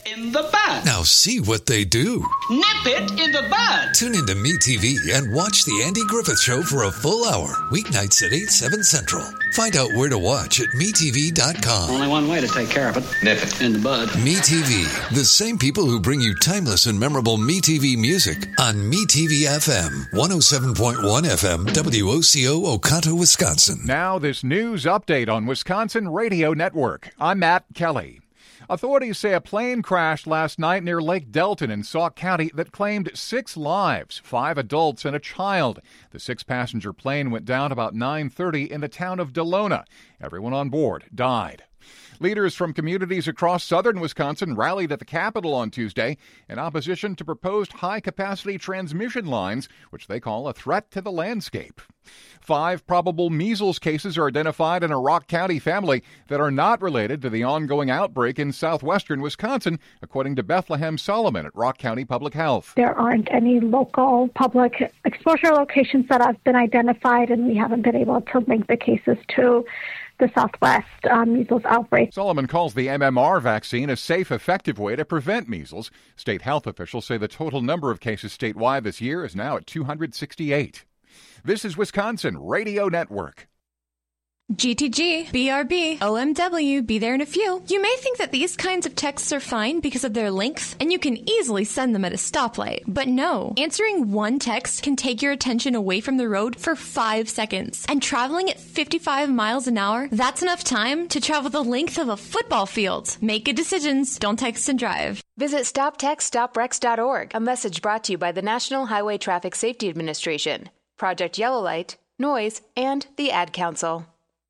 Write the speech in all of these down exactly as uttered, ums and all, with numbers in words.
in the bud. Now see what they do. Nip it in the bud. Tune into MeTV and watch The Andy Griffith Show for a full hour. Weeknights at eight, seven Central. Find out where to watch at me T V dot com. Only one way to take care of it. Nip it in the bud. MeTV, the same people who bring you timeless and memorable MeTV music on MeTV F M, one oh seven point one F M, W O C O, Oconto, Wisconsin. Now this news update on Wisconsin Radio Network. I'm Matt Kelly. Authorities say a plane crashed last night near Lake Delton in Sauk County that claimed six lives, five adults and a child. The six-passenger plane went down about nine thirty in the town of Delona. Everyone on board died. Leaders from communities across southern Wisconsin rallied at the Capitol on Tuesday in opposition to proposed high-capacity transmission lines, which they call a threat to the landscape. Five probable measles cases are identified in a Rock County family that are not related to the ongoing outbreak in southwestern Wisconsin, according to Bethlehem Solomon at Rock County Public Health. There aren't any local public exposure locations that have been identified, and we haven't been able to link the cases to the Southwest um, measles outbreak. Solomon calls the M M R vaccine a safe, effective way to prevent measles. State health officials say the total number of cases statewide this year is now at two hundred sixty-eight. This is Wisconsin Radio Network. G T G, B R B, O M W, be there in a few. You may think that these kinds of texts are fine because of their length, and you can easily send them at a stoplight. But no, answering one text can take your attention away from the road for five seconds. And traveling at fifty-five miles an hour, that's enough time to travel the length of a football field. Make good decisions. Don't text and drive. Visit stop text stop rex dot org. A message brought to you by the National Highway Traffic Safety Administration, Project Yellow Light, Noise, and the Ad Council.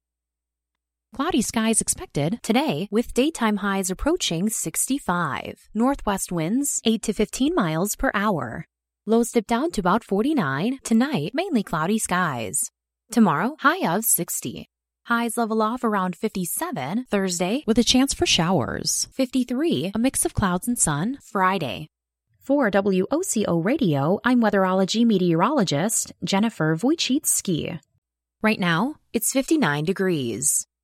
Cloudy skies expected today with daytime highs approaching sixty-five. Northwest winds eight to fifteen miles per hour. Lows dip down to about forty-nine. Tonight, mainly cloudy skies. Tomorrow, high of sixty. Highs level off around fifty-seven. Thursday, with a chance for showers. fifty-three, a mix of clouds and sun. Friday. For W O C O Radio, I'm weatherology meteorologist Jennifer Wojcicki. Right now, it's fifty-nine degrees.